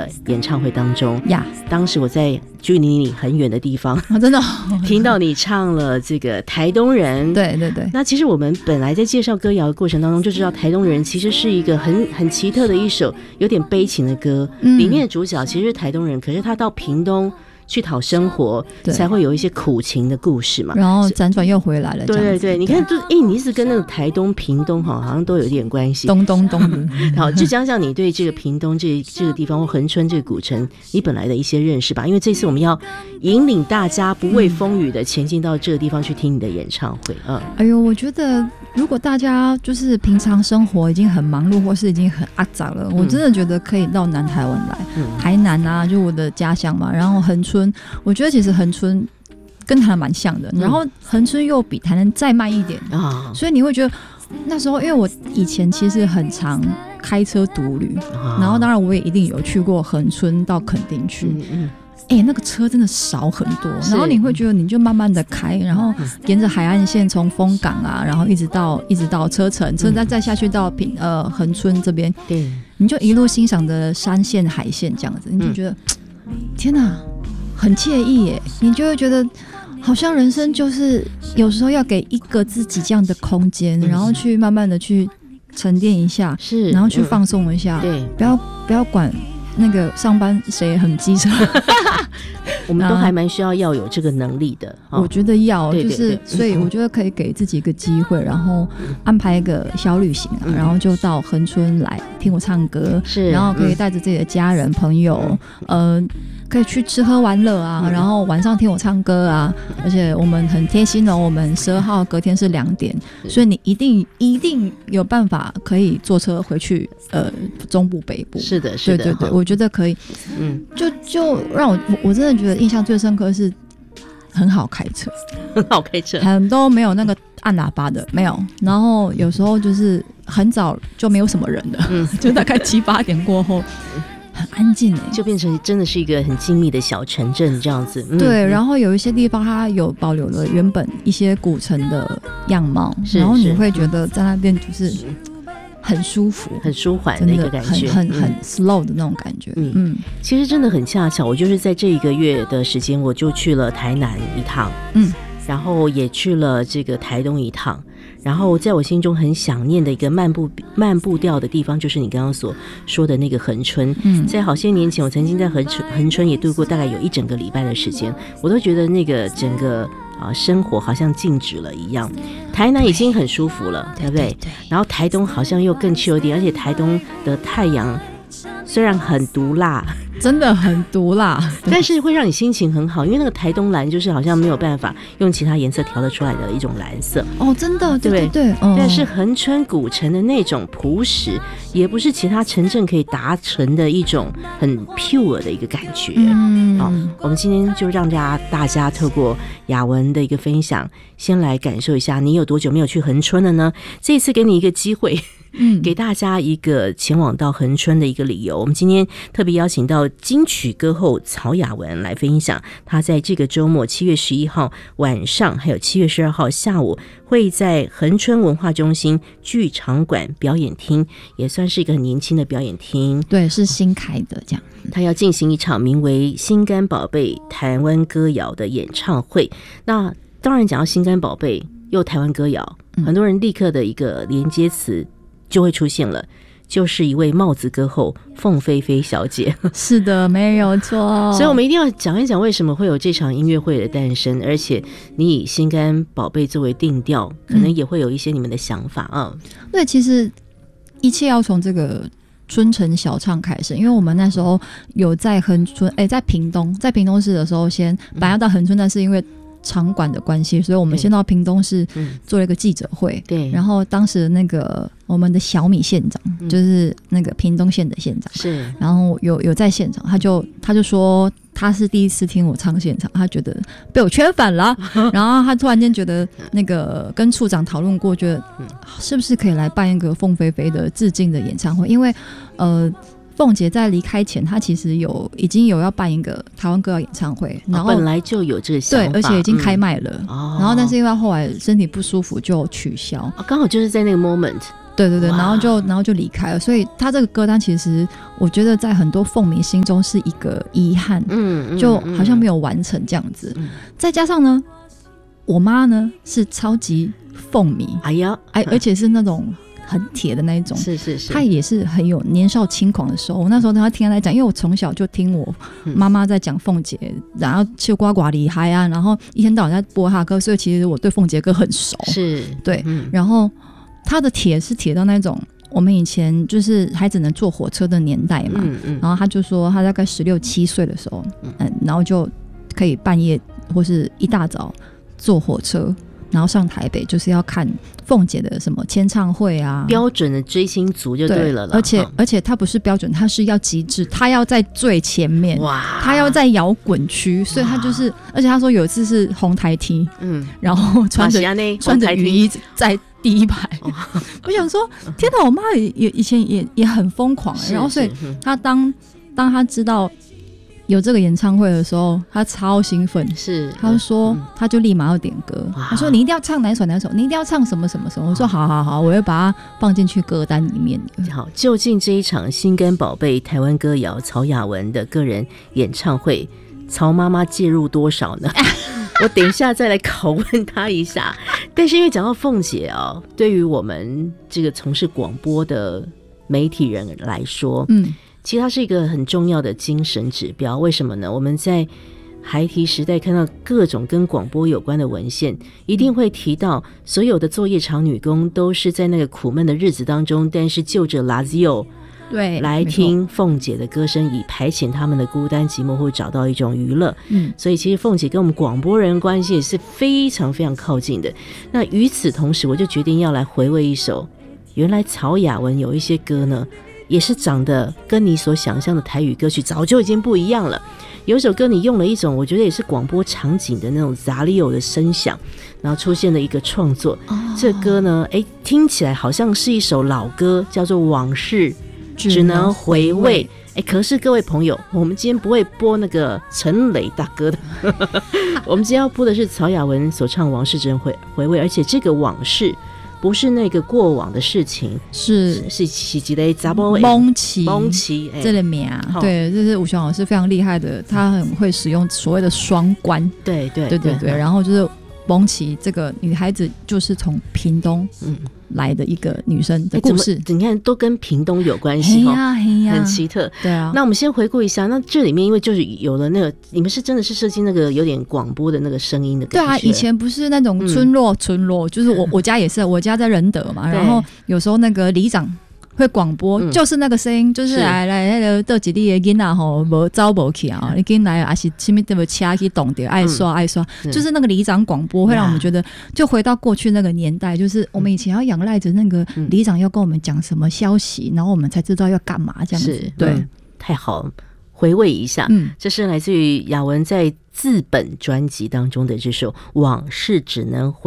的演唱会当中呀。 当时我在距离你很远的地方， 真的听到你唱了这个台东人。 对对对。 那其实我们本来在介绍歌谣的过程当中就知道，台东人其实是一个很奇特的一首有点悲情的歌，里面的主角其实是台东人，可是他到屏东去讨生活，才会有一些苦情的故事嘛， 然后辗转又回来了。 对对对，你看，你是跟那个台东、屏东好像都有点关系。 东。 好，就讲讲你对这个屏东这个地方或恒春这个古城，你本来的一些认识吧。因为这次我们要引领大家不畏风雨的前进到这个地方去听你的演唱会。 哎呦，我觉得如果大家就是平常生活已经很忙碌，或是已经很阿杂了，我真的觉得可以到南台湾来，台南啊，就我的家乡嘛。然后恒春，我觉得其实恒春跟台南蛮像的，然后恒春又比台南再慢一点所以你会觉得那时候，因为我以前其实很常开车独旅，然后当然我也一定有去过恒春到垦丁去。那个车真的少很多，然后你会觉得你就慢慢的开，然后沿着海岸线从丰港啊，然后一直到车城，再下去到恒春这边，对，你就一路欣赏的山线海线这样子，你就觉得天哪，很惬意耶！你就会觉得好像人生就是有时候要给一个自己这样的空间，然后去慢慢的去沉淀一下，是，然后去放松一下，对，不要管那个上班谁很机车我们都还蛮需要有这个能力的， 我觉得要，就是所以我觉得可以给自己一个机会，然后安排一个小旅行然后就到恒春来听我唱歌，是，然后可以带着自己的家人朋友可以去吃喝玩乐啊，然后晚上听我唱歌啊，而且我们很贴心我们12号隔天是2点，所以你一定有办法可以坐车回去中部北部。是的，是的，对对对，我觉得可以。就让我真的觉得印象最深刻是很好开车， 很好开车， 很都没有那个按喇叭的，没有。然后有时候就是很早就没有什么人了，就大概7、8点过后。很安静就变成真的是一个很静谧的小城镇这样子。 对，然后有一些地方它有保留了原本一些古城的样貌，然后你会觉得在那边就是很舒服、很舒缓的一个感觉，很 slow 的那种感觉。 其实真的很恰巧，我就是在这一个月的时间，我就去了台南一趟，然后也去了这个台东一趟。然后在我心中很想念的一个慢步调的地方，就是你刚刚所说的那个恒春。在好些年前，我曾经在恒春也度过大概有1整个礼拜的时间，我都觉得那个整个生活好像静止了一样。台南已经很舒服了，对不对？然后台东好像又更chill一点，而且台东的太阳虽然很毒辣， 真的很毒辣， 但是会让你心情很好，因为那个台东蓝就是好像没有办法用其他颜色调得出来的一种蓝色。 真的，对对对。 但是恒春古城的那种朴实，也不是其他城镇可以达成的一种很 pure 的一个感觉。我们今天就让大家透过雅文的一个分享，先来感受一下你有多久没有去恒春了呢？这一次给你一个机会。给大家一个前往到恒春的一个理由。我们今天特别邀请到金曲歌后曹雅文来分享，她在这个周末7月11号晚上还有7月12号下午会在恒春文化中心剧场馆表演厅，也算是一个很年轻的表演厅， 对，是新开的这样。 她要进行一场名为心肝宝贝台湾歌谣的演唱会。那当然讲到心肝宝贝又台湾歌谣，很多人立刻的一个连接词就会出现了，就是一位帽子歌后凤飞飞小姐。 是的，没有错。 所以我们一定要讲一讲为什么会有这场音乐会的诞生，而且你以心肝宝贝作为定调，可能也会有一些你们的想法对，其实一切要从这个春城小唱开始，因为我们那时候有在恒春，在屏东市的时候，本来要到恒春，但是因为场馆的关系，所以我们先到屏东市做了一个记者会。对，然后当时那个我们的小米县长，就是那个屏东县的县长，是，然后有在现场，他就说他是第一次听我唱现场，他觉得被我圈粉了，然后他突然间觉得那个跟处长讨论过，觉得是不是可以来办一个凤飞飞的致敬的演唱会，因为凤姐在离开前，她其实已经有要办一个台湾歌谣演唱会，然后本来就有这个想法， 对，而且已经开卖了。然后但是因为后来身体不舒服就取消。 刚好就是在那个 moment， 对对对，然后就离开了。所以他这个歌单其实我觉得在很多凤迷心中是一个遗憾，就好像没有完成这样子。再加上呢，我妈呢是超级凤迷，而且是那种很铁的那一种， 是她也是很有年少轻狂的时候。我那时候她听她来讲，因为我从小就听我妈妈在讲凤姐，然后秋瓜瓜厉害啊，然后一天到晚在播她歌，所以其实我对凤姐歌很熟。 是， 对，然后她的铁是铁到那种。我们以前就是还只能坐火车的年代嘛，然后她就说她大概16、17岁的时候，然后就可以半夜或是一大早坐火车。然后上台北就是要看凤姐的什么签唱会啊， 标准的追星族就对了啦。 而且他不是标准，他是要极致，他要在最前面，他要在摇滚区，所以他就是，而且他说有一次是红台梯，然后穿着雨衣在第一排。我想说，天哪，我妈以前也很疯狂，然后所以他当他知道有这个演唱会的时候，他超兴奋，他说他就立马要点歌，他说你一定要唱哪首，你一定要唱什么什么什么。我说好，我会把它放进去歌单里面。 好，究竟这一场心肝宝贝台湾歌谣曹雅雯的个人演唱会，曹妈妈介入多少呢？我等一下再来拷问她一下。但是因为讲到凤姐哦，对于我们这个从事广播的媒体人来说，其实它是一个很重要的精神指标。为什么呢？我们在孩提时代看到各种跟广播有关的文献，一定会提到所有的作业场女工都是在那个苦闷的日子当中，但是就着 Lazio 对来听凤姐的歌声，以排遣他们的孤单寂寞，或找到一种娱乐。所以其实凤姐跟我们广播人关系也是非常非常靠近的。那与此同时，我就决定要来回味一首，原来曹雅雯有一些歌呢也是长得跟你所想象的台语歌曲早就已经不一样了。有一首歌你用了一种我觉得也是广播场景的那种杂利偶的声响，然后出现了一个创作。这歌呢听起来好像是一首老歌，叫做往事只能回味。可是各位朋友，我们今天不会播那个陈雷大哥的我们今天要播的是曹雅雯所唱往事只能回味，而且这个往事不是那个过往的事情，是一个查某蒙奇这个名对，这是武雄老师非常厉害的，他很会使用所谓的双关。对，然后就是蒙奇这个女孩子就是从屏东来的一个女生的故事， 你看都跟屏东有关系很奇特。对啊，那我们先回顾一下，那这里面因为就是有了那个，你们是真的是设计那个有点广播的那个声音的感觉。 对啊，以前不是那种村落，就是我家也是，我家在仁德嘛，然后有时候那个里长会广播，就是那个声音，就是来那个倒一里的囡仔吼，无走无去啊，你进来还是什么什么车去动掉，爱刷，就是那个里长广播会让我们觉得，就回到过去那个年代，就是我们以前要仰赖着那个里长要跟我们讲什么消息，然后我们才知道要干嘛这样子。对， 太好了，回味一下，这是来自于雅雯在自本专辑当中的这首《往事只能回味》。